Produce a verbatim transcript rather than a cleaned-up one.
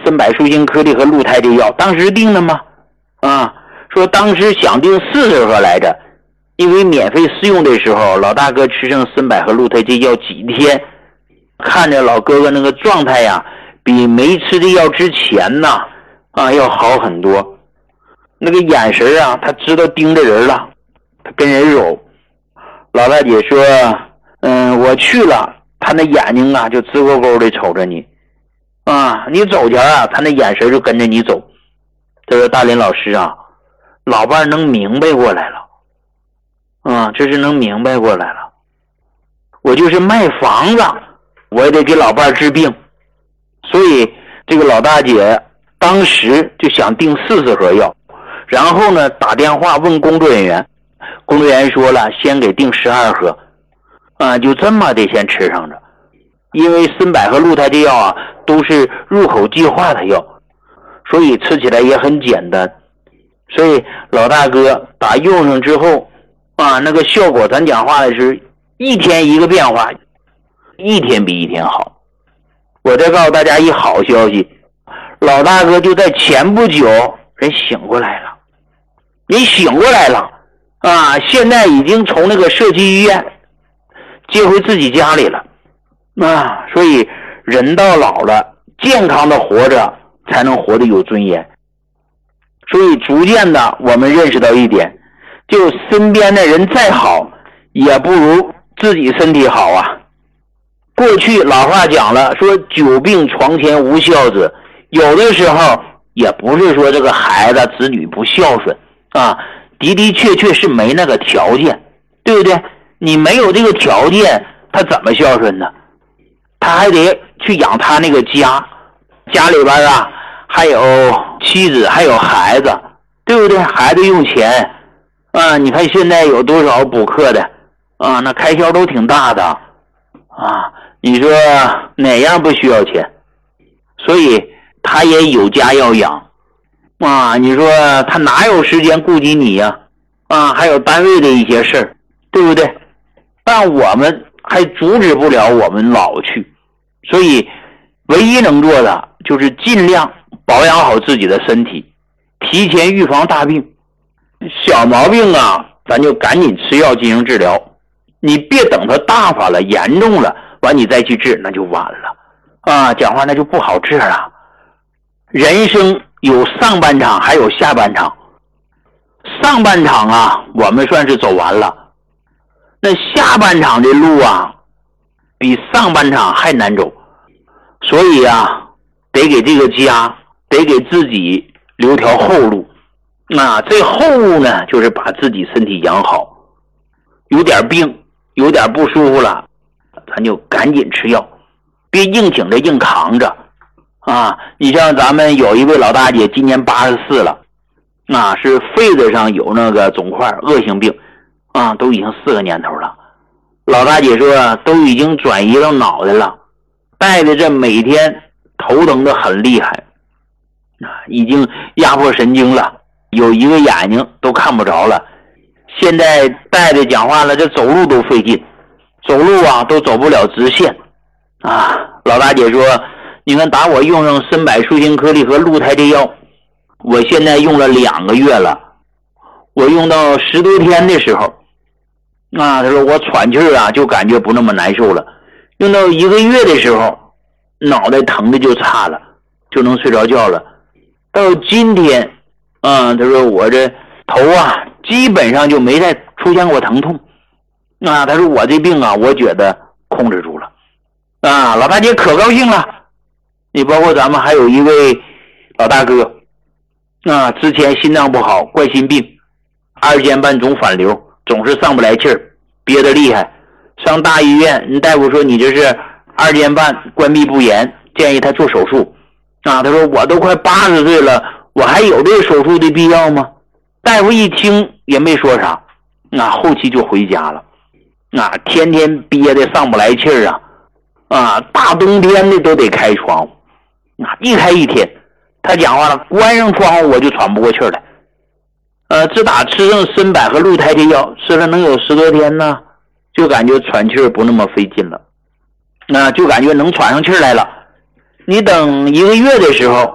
参柏舒心颗粒和鹿胎这药，当时定的吗？啊，说当时想定四十盒来着，因为免费试用的时候，老大哥吃上参柏和鹿胎这药几天，看着老哥哥那个状态呀，比没吃这药之前呐啊要好很多。那个眼神啊，他知道盯着人了，他跟人揉。老大姐说，嗯，我去了，他那眼睛啊就直勾勾的瞅着你啊，你走前啊，他那眼神就跟着你走。他说大林老师啊，老伴能明白过来了啊，这是能明白过来了。我就是卖房子，我也得给老伴治病，所以这个老大姐当时就想订四十盒药，然后呢打电话问工作人员，工作人员说了先给订十二盒啊，就这么得先吃上着。因为参柏和鹿胎这药啊都是入口即化的药，所以吃起来也很简单。所以老大哥打用上之后啊，那个效果咱讲话的是一天一个变化，一天比一天好。我再告诉大家一好消息，老大哥就在前不久人醒过来了，人醒过来了啊！现在已经从那个社区医院接回自己家里了啊！所以人到老了，健康的活着才能活得有尊严。所以逐渐的我们认识到一点，就身边的人再好也不如自己身体好啊。过去老话讲了，说久病床前无孝子，有的时候也不是说这个孩子子女不孝顺啊，的的确确是没那个条件，对不对？你没有这个条件，他怎么孝顺呢？他还得去养他那个家，家里边啊还有妻子还有孩子，对不对？孩子用钱啊，你看现在有多少补课的啊，那开销都挺大的啊，你说哪样不需要钱？所以他也有家要养啊，你说他哪有时间顾及你呀？啊，还有单位的一些事儿，对不对？但我们还阻止不了我们老去，所以唯一能做的就是尽量保养好自己的身体，提前预防大病。小毛病啊，咱就赶紧吃药进行治疗，你别等它大发了严重了完你再去治，那就晚了啊，讲话那就不好治了。人生有上半场还有下半场，上半场啊我们算是走完了，那下半场的路啊比上半场还难走。所以啊得给这个家得给自己留条后路啊，这后路呢就是把自己身体养好，有点病有点不舒服了咱就赶紧吃药，别硬挺着硬扛着啊！你像咱们有一位老大姐今年八十四了啊，是肺子上有那个肿块恶性病啊，都已经四个年头了。老大姐说都已经转移到脑袋了，带着这每天头疼的很厉害啊，已经压迫神经了，有一个眼睛都看不着了，现在带着讲话了，这走路都费劲，走路啊都走不了直线啊。老大姐说你看打我用上参柏舒心颗粒和鹿胎这药，我现在用了两个月了，我用到十多天的时候啊，他说我喘气儿啊就感觉不那么难受了，用到一个月的时候脑袋疼的就差了，就能睡着觉了。到今天啊，他说我这头啊基本上就没再出现过疼痛啊，他说我这病啊我觉得控制住了啊。老大姐可高兴了。你包括咱们还有一位老大哥啊，之前心脏不好冠心病，二尖瓣总反流，总是上不来气儿，憋得厉害，上大医院人大夫说你这是二尖瓣关闭不严，建议他做手术啊。他说我都快八十岁了，我还有这个手术的必要吗？大夫一听也没说啥，那、啊、后期就回家了啊，天天憋得上不来气儿啊啊，大冬天的都得开窗户啊，一开一天，他讲话了，关上窗户我就喘不过气来。呃，自打吃上参柏和鹿胎这药，吃了能有十多天呢，就感觉喘气不那么费劲了，那、啊、就感觉能喘上气来了。你等一个月的时候，